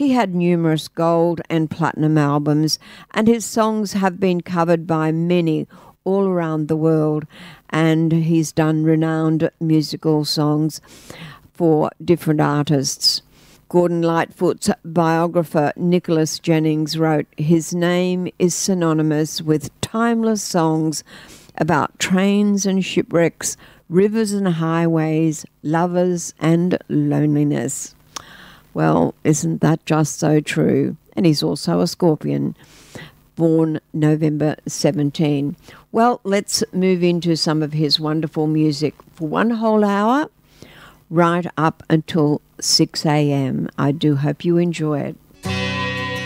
He had numerous gold and platinum albums, and his songs have been covered by many all around the world, and he's done renowned musical songs for different artists. Gordon Lightfoot's biographer Nicholas Jennings wrote, "His name is synonymous with timeless songs about trains and shipwrecks, rivers and highways, lovers and loneliness." Well, isn't that just so true? And he's also a Scorpion, born November 17. Well, let's move into some of his wonderful music for one whole hour, right up until 6 a.m. I do hope you enjoy it.